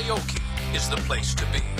karaoke is the place to be.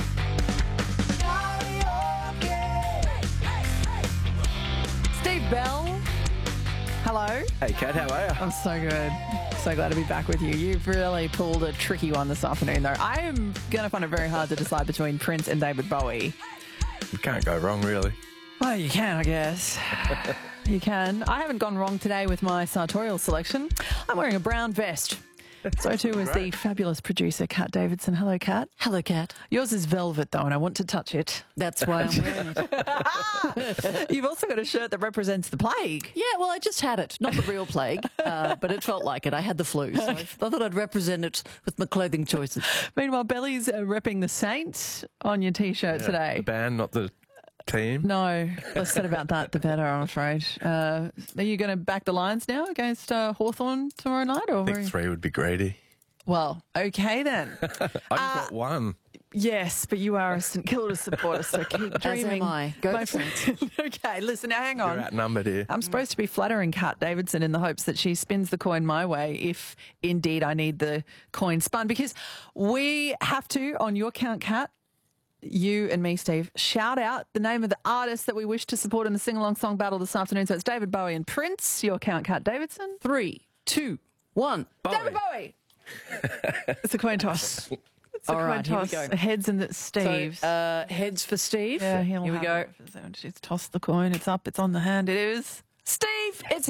Steve Bell. Hello. Hey, Kat, how are you? I'm so good. So glad to be back with you. You've really pulled a tricky one this afternoon, though. I am going to find it very hard to decide between Prince and David Bowie. You can't go wrong, really. Well, you can, I guess. You can. I haven't gone wrong today with my sartorial selection. I'm wearing a brown vest. So too is the fabulous producer, Kat Davidson. Hello, Kat. Hello, Kat. Yours is velvet, though, and I want to touch it. That's why I'm wearing it. You've also got a shirt that represents the plague. Yeah, well, I just had it. Not the real plague, but it felt like it. I had the flu, so I thought I'd represent it with my clothing choices. Meanwhile, Belly's repping the Saints on your T-shirt today. The band, not the team. No, less said about that, the better, I'm afraid. Are you going to back the Lions now against Hawthorn tomorrow night? Or I think 3 would be greedy. Well, okay then. I just got one. Yes, but you are a St Kilda supporter, so keep dreaming. As am I. Go the Saints. Okay, listen, now hang on. You're outnumbered here. I'm supposed to be flattering Kat Davidson in the hopes that she spins the coin my way if indeed I need the coin spun, because we have to, on your count, Kat, you and me, Steve, shout out the name of the artist that we wish to support in the sing-along song battle this afternoon. So it's David Bowie and Prince. Your count, Kat Davidson. 3, 2, 1. David Bowie. It's a coin toss. It's a All coin right, here we toss. go. Heads and Steve's. So, heads for Steve. Yeah, here we go. She's tossed the coin. It's up. It's on the hand. It is Steve. It's